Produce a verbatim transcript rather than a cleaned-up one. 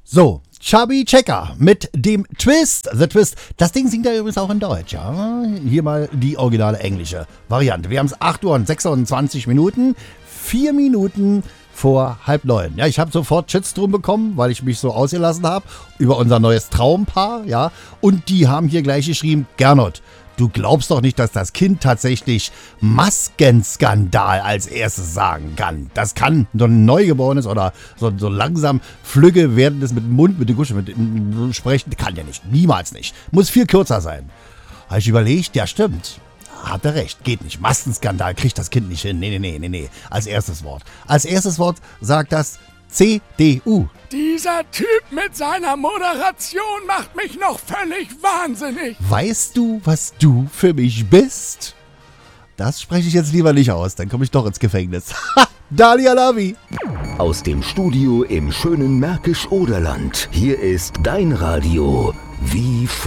So, Chubby Checker mit dem Twist, The Twist. Das Ding singt er übrigens auch in Deutsch, ja. Hier mal die originale englische Variante. Wir haben es acht Uhr und sechsundzwanzig Minuten, vier Minuten vor halb neun. Ja, ich habe sofort Shitstorm bekommen, weil ich mich so ausgelassen habe über unser neues Traumpaar, ja. Und die haben hier gleich geschrieben, Gernot, du glaubst doch nicht, dass das Kind tatsächlich Maskenskandal als erstes sagen kann. Das kann so ein Neugeborenes oder so, so langsam flügge werdendes mit dem Mund, mit der Gusche mit, mit, sprechen. Kann ja nicht. Niemals nicht. Muss viel kürzer sein. Habe ich überlegt, ja stimmt. Hat er recht. Geht nicht. Maskenskandal kriegt das Kind nicht hin. Nee, nee, nee, nee, nee. Als erstes Wort. Als erstes Wort sagt das C D U. Dieser Typ mit seiner Moderation macht mich noch völlig wahnsinnig. Weißt du, was du für mich bist? Das spreche ich jetzt lieber nicht aus, dann komme ich doch ins Gefängnis. Ha! Dalia Lavi. Aus dem Studio im schönen Märkisch-Oderland. Hier ist dein Radio. Wie